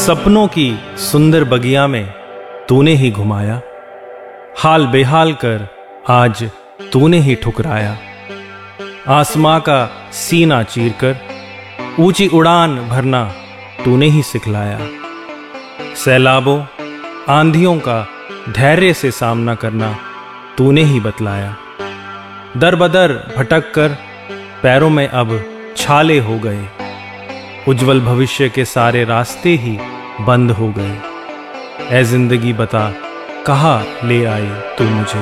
सपनों की सुंदर बगिया में तूने ही घुमाया, हाल बेहाल कर आज तूने ही ठुकराया। आसमां का सीना चीरकर ऊंची उड़ान भरना तूने ही सिखलाया। सैलाबों आंधियों का धैर्य से सामना करना तूने ही बतलाया। दर बदर भटक कर पैरों में अब छाले हो गए, उज्जवल भविष्य के सारे रास्ते ही बंद हो गए। ऐ जिंदगी बता कहाँ ले आई तू मुझे।